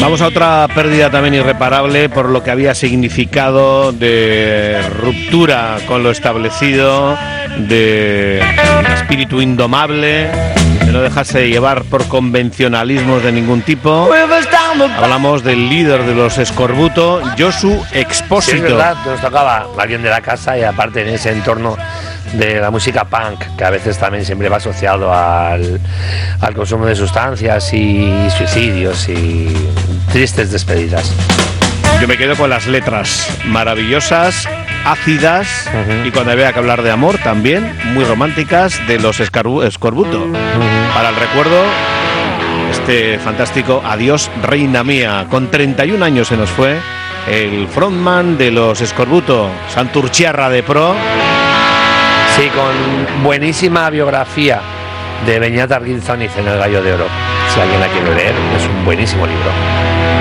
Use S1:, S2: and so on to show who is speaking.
S1: Vamos a otra pérdida también irreparable por lo que había significado de ruptura con lo establecido, de espíritu indomable, de no dejarse llevar por convencionalismos de ningún tipo. Hablamos del líder de los Escorbuto, Josu Expósito.
S2: Sí, es verdad, nos tocaba alguien de la casa y aparte en ese entorno de la música punk, que a veces también siempre va asociado al consumo de sustancias y suicidios y tristes despedidas.
S1: Yo me quedo con las letras maravillosas, ácidas, y cuando había que hablar de amor también, muy románticas, de los Escorbuto. Para el recuerdo, este fantástico Adiós, reina mía. Con 31 años se nos fue el frontman de los Escorbuto, Santurchiarra de Pro.
S2: Sí, con buenísima biografía de Beñat Arguinzoniz en El Gallo de Oro. Si alguien la quiere leer, es un buenísimo libro.